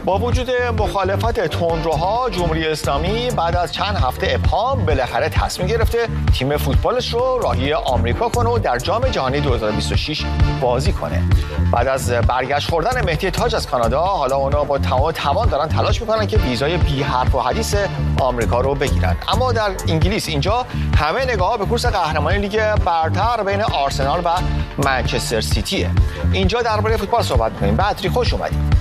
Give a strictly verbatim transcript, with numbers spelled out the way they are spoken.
با وجود مخالفت تندروها، جمهوری اسلامی بعد از چند هفته ابهام بالاخره تصمیم گرفته تیم فوتبالش رو راهی آمریکا کنه و در جام جهانی دو هزار و بیست و شش بازی کنه. بعد از برگشت خوردن مهدی تاج از کانادا، حالا اونا با تمام توان دارن تلاش میکنن که ویزای بی حرف و حدیث آمریکا رو بگیرن. اما در انگلیس اینجا همه نگاه‌ها به کورس قهرمانی لیگ برتر بین آرسنال و منچستر سیتیه. اینجا درباره فوتبال صحبت می‌کنیم. بدری خوش اومدید.